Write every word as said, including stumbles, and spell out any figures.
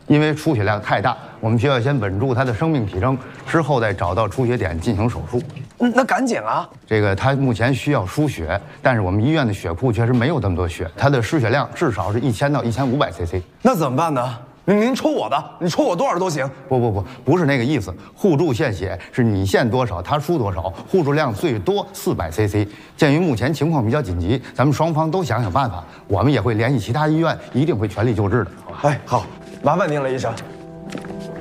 因为出血量太大，我们需要先稳住他的生命体征，之后再找到出血点进行手术。 嗯，那赶紧啊！ 这个他目前需要输血，但是我们医院的血库确实没有这么多血，他的失血量至少是一千到一千五百 C C。 那怎么办呢？您您抽我的，你抽我多少都行。 不不不，不是那个意思。互助献血是你献多少，他输多少，互助量最多四百 C C。鉴于目前情况比较紧急，咱们双方都想想办法，我们也会联系其他医院，一定会全力救治的。 哎，好，麻烦您了，医生。